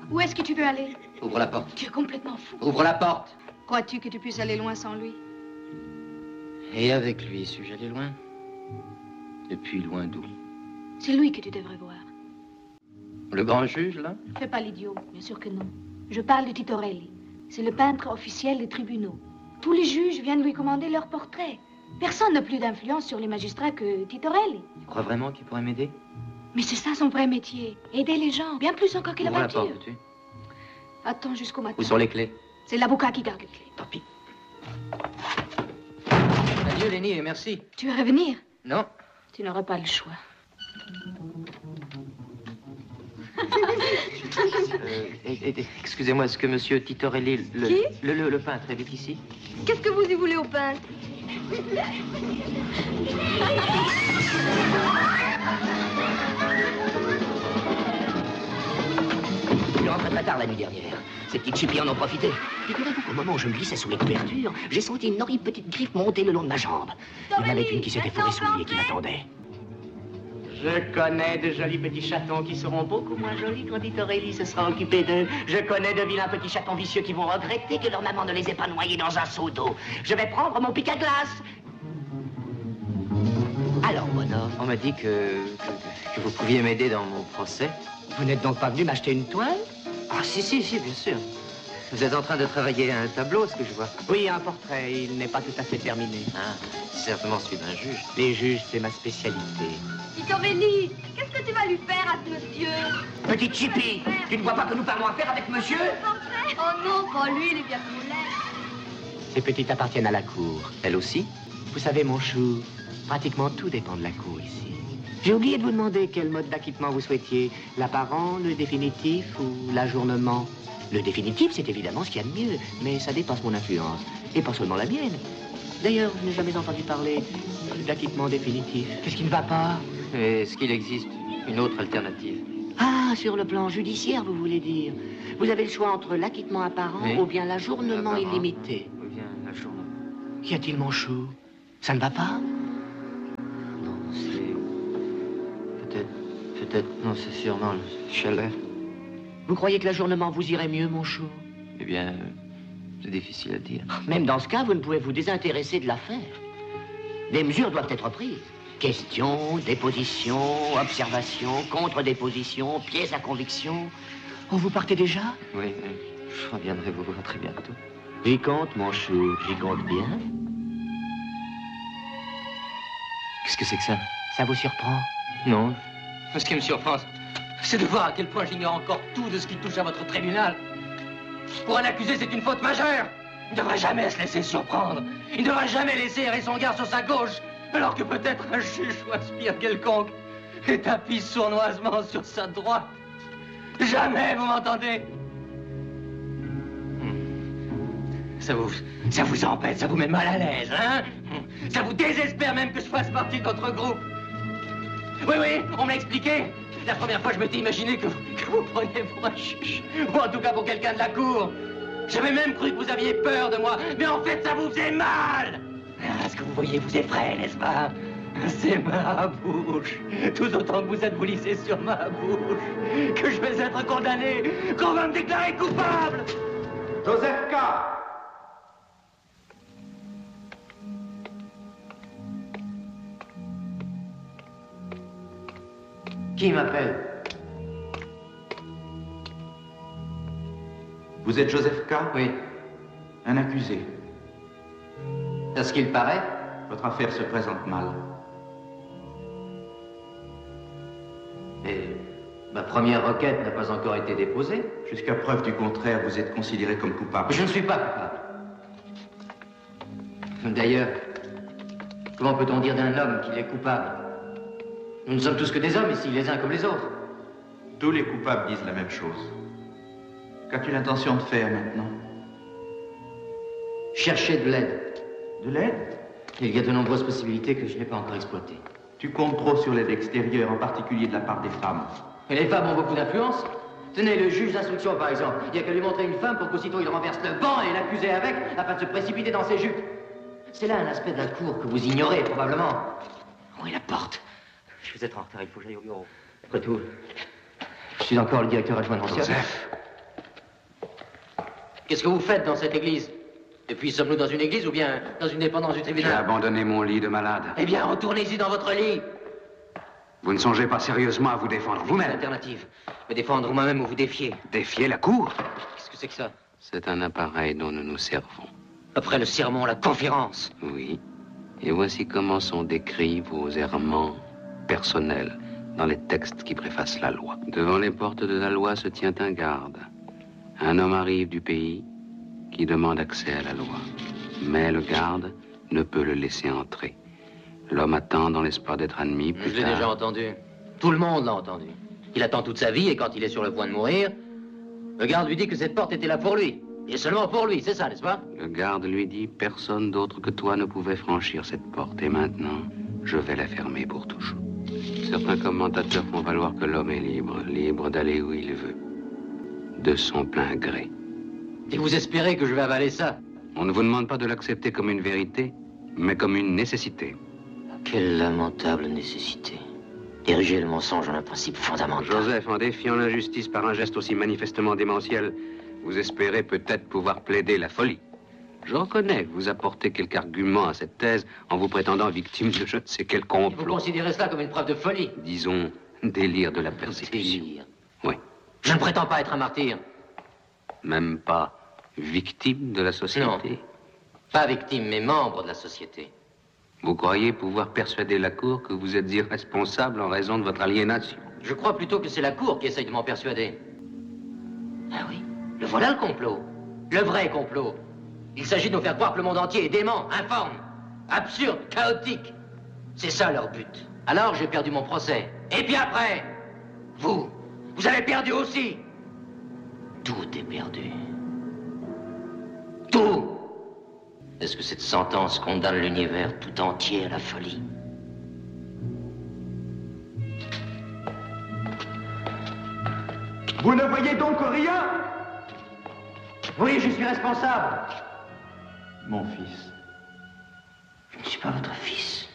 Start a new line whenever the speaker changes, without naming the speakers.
Où est-ce que tu veux aller?
Ouvre la porte.
Tu es complètement fou.
Ouvre la porte.
Crois-tu que tu puisses aller loin sans lui?
Et avec lui, suis-je allé loin? Depuis loin d'où?
C'est lui que tu devrais voir.
Le grand juge, là?
Fais pas l'idiot, bien sûr que non. Je parle de Titorelli. C'est le peintre officiel des tribunaux. Tous les juges viennent lui commander leur portrait. Personne n'a plus d'influence sur les magistrats que Titorelli.
Tu crois vraiment qu'il pourrait m'aider?
Mais c'est ça son vrai métier. Aider les gens, bien plus encore que la
Ouvre la
peinture.
porte, veux-tu?
Attends jusqu'au matin.
Où sont les clés?
C'est l'avocat qui garde les clés.
Tant pis. Adieu, Lenny, et merci.
Tu veux revenir?
Non.
Tu n'auras pas le choix.
Excusez-moi, est-ce que monsieur Titorelli,
Qui?
le peintre, est ici?
Qu'est-ce que vous y voulez au peintre?
Je suis rentré très tard la nuit dernière. Ces petites chippies en ont profité. Figurez-vous qu'au moment où je me glissais sous les couvertures, j'ai senti une horrible petite griffe monter le long de ma jambe. Il y en avait une qui s'était fourrée sous le lit et qui m'attendait. Je connais de jolis petits chatons qui seront beaucoup moins jolis quand Titorelli se sera occupé d'eux. Je connais de vilains petits chatons vicieux qui vont regretter que leur maman ne les ait pas noyés dans un seau d'eau. Je vais prendre mon pic à glace. Alors, bonhomme,
On m'a dit que vous pouviez m'aider dans mon procès.
vous n'êtes donc pas venu m'acheter une toile?
Ah, si, bien sûr. Vous êtes en train de travailler à un tableau, ce que je vois.
Oui, un portrait. Il n'est pas tout à fait terminé.
Ah, certainement celui d'un juge.
Les juges, c'est ma spécialité.
Titorelli, qu'est-ce que tu vas lui faire à ce monsieur?
Petite chippie, tu ne vois pas que nous parlons affaire avec monsieur?
Oh non, pas lui, il est bien trop laid.
Ces petites appartiennent à la cour.
Elle aussi?
Vous savez, mon chou, pratiquement tout dépend de la cour ici. J'ai oublié de vous demander quel mode d'acquittement vous souhaitiez. L'apparent, le définitif ou l'ajournement? Le définitif, c'est évidemment ce qu'il y a de mieux, mais ça dépasse mon influence. Et pas seulement la mienne. D'ailleurs, je n'ai jamais entendu parler d'acquittement définitif. Qu'est-ce qui ne va pas?
Est-ce qu'il existe une autre alternative?
Ah, sur le plan judiciaire, vous voulez dire. Vous avez le choix entre l'acquittement apparent
Oui.
ou bien l'ajournement
Apparent.
illimité.
Ou bien l'ajournement?
Qu'y a-t-il, mon chou? Ça ne va pas?
Non, c'est... Peut-être, non, c'est sûrement le chalet.
Vous croyez que l'ajournement vous irait mieux, mon chou?
Eh bien, c'est difficile à dire.
Même dans ce cas, vous ne pouvez vous désintéresser de l'affaire. Des mesures doivent être prises. Questions, dépositions, observations, contre-dépositions, pièces à conviction. Oh, vous partez déjà?
Oui, je reviendrai vous voir très bientôt.
J'y compte, mon chou, j'y compte bien.
Qu'est-ce que c'est que ça?
Ça vous surprend?
Non. Ce qui me surprend, c'est de voir à quel point j'ignore encore tout de ce qui touche à votre tribunal. Pour un accusé, c'est une faute majeure. Il ne devrait jamais se laisser surprendre. Il ne devrait jamais laisser errer son regard sur sa gauche, alors que peut-être un juge ou un sbire quelconque est appuyé sournoisement sur sa droite. Jamais, vous m'entendez? Ça vous embête, ça vous met mal à l'aise, hein? Ça vous désespère même que je fasse partie de votre groupe. Oui, on me l'a expliqué. La première fois, je m'étais imaginé que vous preniez pour un juge, ou en tout cas pour quelqu'un de la cour. J'avais même cru que vous aviez peur de moi, mais en fait, ça vous faisait mal. Ah, ce que vous voyez vous effraie, n'est-ce pas? C'est ma bouche. Tout autant que vous êtes lissé sur ma bouche, que je vais être condamné, qu'on va me déclarer coupable.
Joseph K.
Qui m'appelle?
Vous êtes Joseph K.
Oui.
Un accusé.
À ce qu'il paraît?
Votre affaire se présente mal.
Et ma première requête n'a pas encore été déposée.
Jusqu'à preuve du contraire, vous êtes considéré comme coupable.
Je ne suis pas coupable. D'ailleurs, comment peut-on dire d'un homme qu'il est coupable? Nous ne sommes tous que des hommes ici, les uns comme les autres.
Tous les coupables disent la même chose. Qu'as-tu l'intention de faire maintenant?
Chercher de l'aide.
De l'aide?
Il y a de nombreuses possibilités que je n'ai pas encore exploitées.
Tu comptes trop sur l'aide extérieure, en particulier de la part des femmes.
Et les femmes ont beaucoup d'influence. Tenez, le juge d'instruction, par exemple. Il n'y a qu'à lui montrer une femme pour qu'aussitôt il renverse le banc et l'accusé avec, afin de se précipiter dans ses jupes. C'est là un aspect de la cour que vous ignorez, probablement. Oui, la porte. Je vais être en retard, il faut que j'aille au bureau. Après tout, je suis encore le directeur adjoint de l'ancien.
Joseph,
Qu'est-ce que vous faites dans cette église? Et puis, sommes-nous dans une église ou bien dans une dépendance du
J'ai
tribunal?
abandonné mon lit de malade.
Eh bien, retournez-y dans votre lit.
Vous ne songez pas sérieusement à vous défendre vous-même?
Alternative. Me défendre moi-même ou vous défier.
Défier la cour?
Qu'est-ce que c'est que ça?
C'est un appareil dont nous nous servons.
Après le sermon, la conférence.
Oui. Et voici comment sont décrits vos errements personnels dans les textes qui préfacent la loi. Devant les portes de la loi se tient un garde. Un homme arrive du pays qui demande accès à la loi. Mais le garde ne peut le laisser entrer. L'homme attend dans l'espoir d'être admis plus
Je l'ai
tard.
déjà entendu. Tout le monde l'a entendu. Il attend toute sa vie et quand il est sur le point de mourir, le garde lui dit que cette porte était là pour lui. Et seulement pour lui, c'est ça, n'est-ce pas?
Le garde lui dit, personne d'autre que toi ne pouvait franchir cette porte. Et maintenant, je vais la fermer pour toujours. Certains commentateurs font valoir que l'homme est libre, libre d'aller où il veut, de son plein gré.
Et vous espérez que je vais avaler ça?
On ne vous demande pas de l'accepter comme une vérité, mais comme une nécessité.
Quelle lamentable nécessité. Ériger le mensonge en un principe fondamental.
Joseph, en défiant l'injustice par un geste aussi manifestement démentiel, vous espérez peut-être pouvoir plaider la folie. Je reconnais que vous apportez quelque argument à cette thèse en vous prétendant victime de je ne sais quel
Vous
complot.
considérez cela comme une preuve de folie?
Disons, délire de la persécution.
Délire.
Oui.
Je ne prétends pas être un martyr.
Même pas victime de la société.
Pas victime, mais membre de la société.
Vous croyez pouvoir persuader la Cour que vous êtes irresponsable en raison de votre aliénation?
Je crois plutôt que c'est la Cour qui essaye de m'en persuader. Ah oui, le voilà le complot. Le vrai complot. Il s'agit de nous faire croire que le monde entier est dément, informe, absurde, chaotique. C'est ça leur but. Alors j'ai perdu mon procès. Et puis après, vous avez perdu aussi. Tout est perdu. Tout. Est-ce que cette sentence condamne l'univers tout entier à la folie?
Vous ne voyez donc rien?
Oui, je suis responsable.
Mon fils.
Je ne suis pas votre fils.